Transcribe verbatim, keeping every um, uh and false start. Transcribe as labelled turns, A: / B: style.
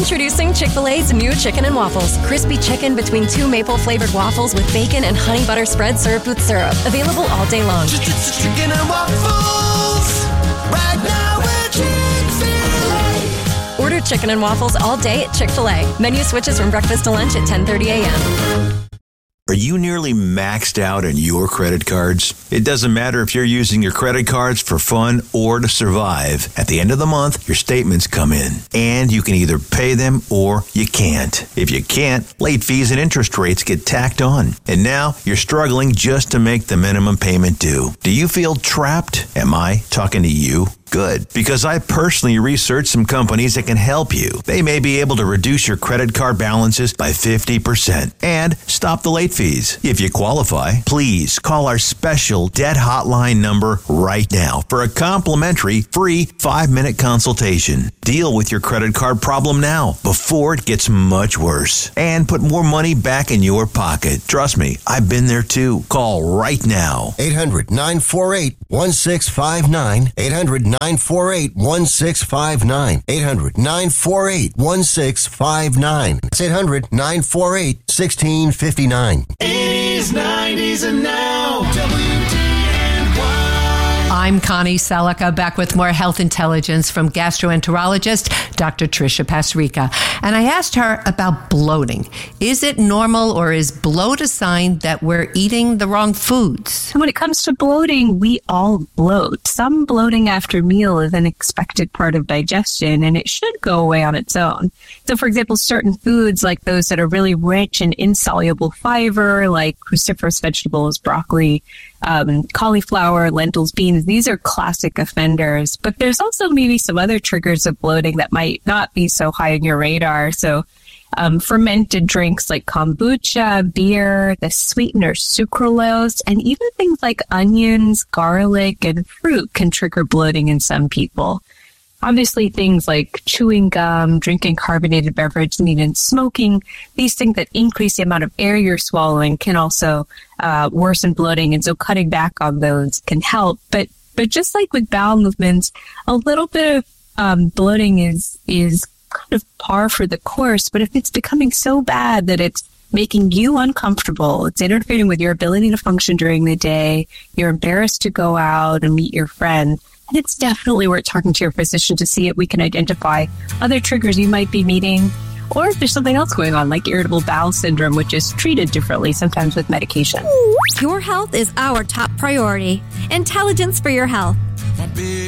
A: Introducing Chick-fil-A's new Chicken and Waffles. Crispy chicken between two maple-flavored waffles with bacon and honey butter spread served with syrup. Available all day long.
B: Chicken and Waffles. Right now we're Chick-fil-A.
A: Order Chicken and Waffles all day at Chick-fil-A. Menu switches from breakfast to lunch at ten thirty a.m.
C: Are you nearly maxed out on your credit cards? It doesn't matter if you're using your credit cards for fun or to survive. At the end of the month, your statements come in, and you can either pay them or you can't. If you can't, late fees and interest rates get tacked on. And now you're struggling just to make the minimum payment due. Do you feel trapped? Am I talking to you? Good, because I personally researched some companies that can help you. They may be able to reduce your credit card balances by fifty percent and stop the late fees. If you qualify, please call our special debt hotline number right now for a complimentary free five-minute consultation. Deal with your credit card problem now before it gets much worse and put more money back in your pocket. Trust me, I've been there too. Call right now.
D: eight hundred, nine four eight, one six five nine. eight hundred, nine four eight, one six five nine. eight hundred, nine four eight, one six five nine. It's eight hundred, nine four eight, one six five nine.
B: eighties, nineties, and now W T N Y.
E: I'm Connie Selica, back with more health intelligence from gastroenterologist Doctor Tricia Pasrica. And I asked her about bloating. Is it normal, or is bloat a sign that we're eating the wrong foods?
F: When it comes to bloating, we all bloat. Some bloating after meal is an expected part of digestion, and it should go away on its own. So, for example, certain foods like those that are really rich in insoluble fiber, like cruciferous vegetables, broccoli, um, cauliflower, lentils, beans, these are classic offenders. But there's also maybe some other triggers of bloating that might not be so high on your radar. So um, fermented drinks like kombucha, beer, the sweetener sucralose, and even things like onions, garlic, and fruit can trigger bloating in some people. Obviously, things like chewing gum, drinking carbonated beverage, and even smoking, these things that increase the amount of air you're swallowing can also uh, worsen bloating. And so cutting back on those can help. But but just like with bowel movements, a little bit of um, bloating is is kind of par for the course. But if it's becoming so bad that it's making you uncomfortable, it's interfering with your ability to function during the day, you're embarrassed to go out and meet your friend, and it's definitely worth talking to your physician to see if we can identify other triggers you might be meeting, or if there's something else going on, like irritable bowel syndrome, which is treated differently, sometimes with medication.
G: Your health is our top priority. Intelligence for your health.